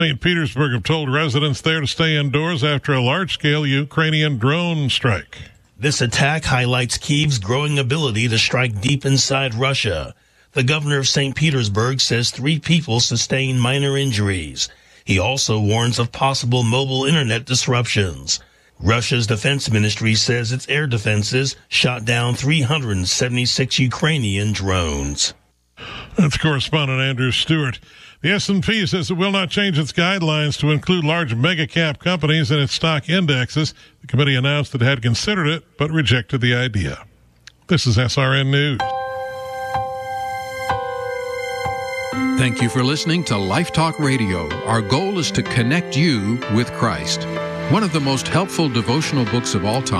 St. Petersburg have told residents there to stay indoors after a large-scale Ukrainian drone strike. This attack highlights Kyiv's growing ability to strike deep inside Russia. The governor of St. Petersburg says 3 people sustained minor injuries. He also warns of possible mobile internet disruptions. Russia's defense ministry says its air defenses shot down 376 Ukrainian drones. That's correspondent Andrew Stewart. The S&P says it will not change its guidelines to include large mega-cap companies in its stock indexes. The committee announced it had considered it, but rejected the idea. This is SRN News. Thank you for listening to Life Talk Radio. Our goal is to connect you with Christ. One of the most helpful devotional books of all time